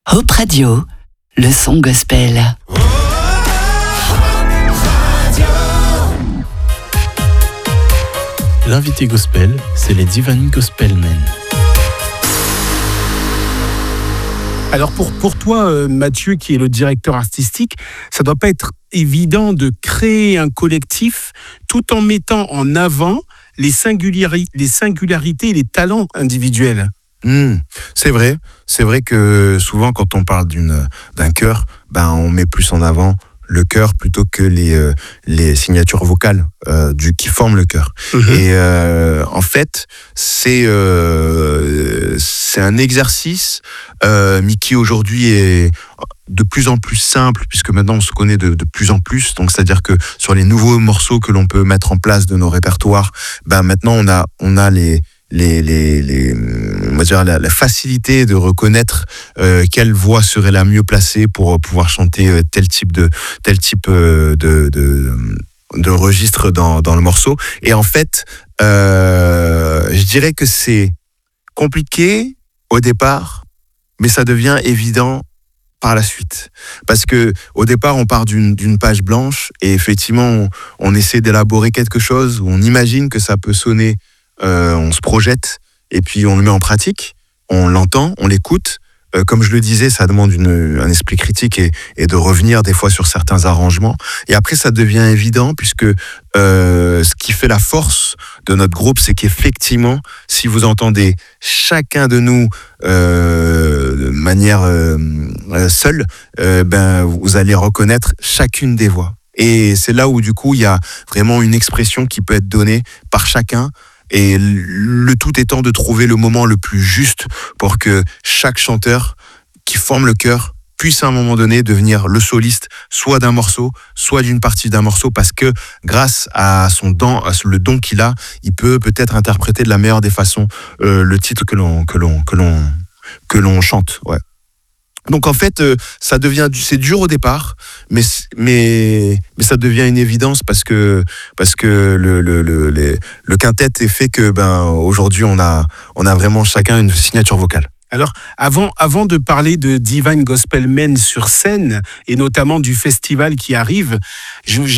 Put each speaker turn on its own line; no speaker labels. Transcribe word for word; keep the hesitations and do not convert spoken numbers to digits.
Hope Radio, le son gospel.
L'invité gospel, c'est les Divine Gospel Men.
Alors pour, pour toi, euh, Mathieu, qui est le directeur artistique, ça doit pas être évident de créer un collectif tout en mettant en avant les, singulari- les singularités et les talents individuels.
Mmh, c'est vrai, c'est vrai que souvent quand on parle d'une, d'un chœur, ben on met plus en avant le chœur plutôt que les euh, les signatures vocales euh, du qui forment le chœur. Mmh. Et euh, en fait, c'est euh, c'est un exercice euh, mais qui aujourd'hui est de plus en plus simple, puisque maintenant on se connaît de, de plus en plus. Donc c'est-à-dire que sur les nouveaux morceaux que l'on peut mettre en place de nos répertoires, ben maintenant on a on a les Les, les, les, on va dire la, la facilité de reconnaître euh, quelle voix serait la mieux placée pour pouvoir chanter euh, tel type de tel type euh, de, de de registre dans dans le morceau. Et en fait, euh, je dirais que c'est compliqué au départ, mais ça devient évident par la suite, parce que au départ on part d'une d'une page blanche et effectivement on, on essaie d'élaborer quelque chose où on imagine que ça peut sonner. Euh, on se projette et puis on le met en pratique, on l'entend, on l'écoute. Euh, comme je le disais, ça demande une, un esprit critique et, et de revenir des fois sur certains arrangements. Et après, ça devient évident puisque euh, ce qui fait la force de notre groupe, c'est qu'effectivement, si vous entendez chacun de nous euh, de manière euh, seule, euh, ben vous allez reconnaître chacune des voix. Et c'est là où du coup, il y a vraiment une expression qui peut être donnée par chacun. Et le tout étant de trouver le moment le plus juste pour que chaque chanteur qui forme le chœur puisse à un moment donné devenir le soliste, soit d'un morceau, soit d'une partie d'un morceau, parce que grâce à son don, à le don qu'il a, il peut peut-être interpréter de la meilleure des façons euh, le titre que l'on que l'on que l'on que l'on chante. Ouais. Donc en fait, euh, ça devient, c'est dur au départ, mais mais mais ça devient une évidence parce que parce que le le le les, le quintet est fait que ben aujourd'hui on a on a vraiment chacun une signature vocale.
Alors, avant, avant de parler de Divine Gospel Men sur scène, et notamment du festival qui arrive, je,